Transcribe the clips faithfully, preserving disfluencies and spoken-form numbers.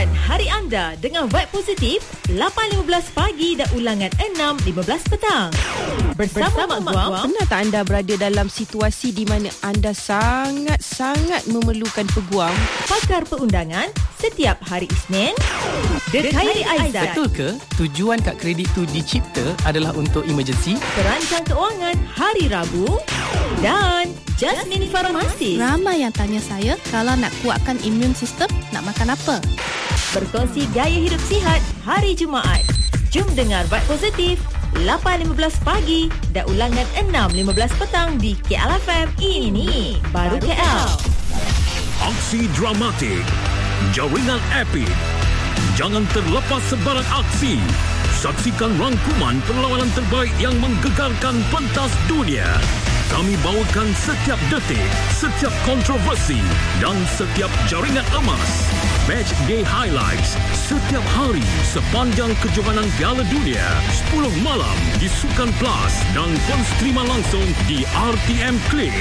Mulakan hari anda dengan vibe positif lapan lima belas pagi dan ulangan enam lima belas petang. Bersama, Bersama Mak Guam. Pernah tak anda berada dalam situasi di mana anda sangat-sangat memerlukan peguam? Pakar perundangan setiap hari Isnin. Dekhairi Aizat. Betul ke tujuan kad kredit tu dicipta adalah untuk emergency? Perancang keuangan hari Rabu. Dan Jasmine Farmasi. Ramai yang tanya saya, kalau nak kuatkan imun sistem, nak makan apa? Berkongsi gaya hidup sihat hari Jumaat. Jom dengar Vibe Positif lapan lima belas pagi dan ulangan enam lima belas petang di K L F M. Ini baru K L. Aksi dramatik, jaringan epik. Jangan terlepas sebarang aksi. Saksikan rangkuman perlawanan terbaik yang menggegarkan pentas dunia. Kami bawakan setiap detik, setiap kontroversi dan setiap jaringan emas. Match Day Highlights setiap hari sepanjang kejohanan Piala Dunia. sepuluh malam di Sukan Plus dan penstrima langsung di R T M Click.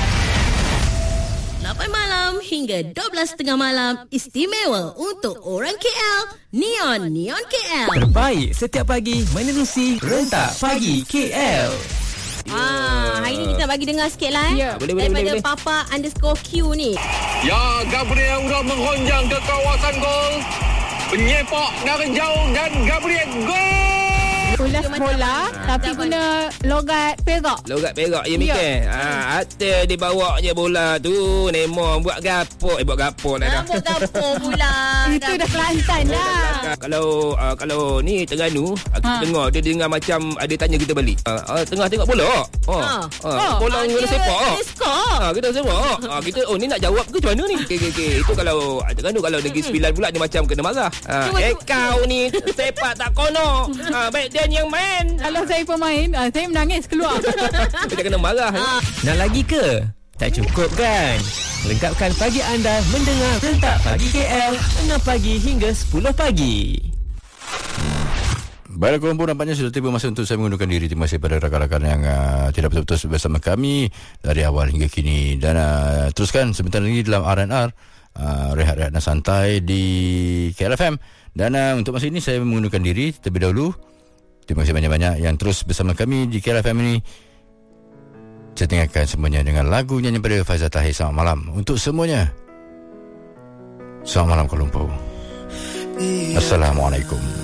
lapan malam hingga dua belas tiga puluh malam istimewa untuk orang K L. Neon Neon K L. Terbaik setiap pagi menerusi Rentak Pagi K L. Ah, hari ni kita bagi dengar sikit lah eh. Ya, boleh, boleh, Daripada boleh, Papa underscore Q ni. Ya, Gabriel sudah menghonjang ke kawasan gol. Penyepak dari jauh dan Gabriel gol. Bola bola tapi guna logat perak. Logat perak je mikir. Ha, atas dia bawa je bola tu. Nemo buat gapo. Eh buat gapo nak dah. Buat gapo pula. Itu dah Kelantan dah. Kalau uh, kalau ni Terengganu, kita Ha. dengar dia dengar macam ada tanya kita balik. Uh, uh, tengah tengok bola. Oh. Ha. Uh, bola Ah, guna dia- sepak. dia skor. Ha, kita sepak. Ha, kita oh ni nak jawab ke macam mana ni? Okey okey okey. Itu kalau Terengganu kalau Negeri Sembilan pula dia macam kena marah. Ha, Cuba, eh cuba. kau ni sepak tak kono. Ha, baik dia yang main. Kalau saya pemain, saya menangis keluar. Kita kena marah. Nak lagi ke? Tak cukup kan? Lengkapkan pagi anda mendengar Rentak Pagi K L enam pagi hingga sepuluh pagi. Baiklah Kuala Lumpur, nampaknya sudah tiba masa untuk saya mengundurkan diri. Terima kasih pada rakan-rakan yang uh, tidak betul-betul bersama kami dari awal hingga kini. Dan uh, teruskan sebentar lagi dalam R and R, uh, rehat-rehat dan santai di K L F M. Dan uh, untuk masa ini saya mengundurkan diri terlebih dahulu. Terima kasih banyak-banyak yang terus bersama kami di K L F M ini. Saya tinggalkan semuanya dengan lagu nyanyi pada Faizal Tahir. Selamat malam untuk semuanya. Selamat malam Kuala Lumpur. Assalamualaikum.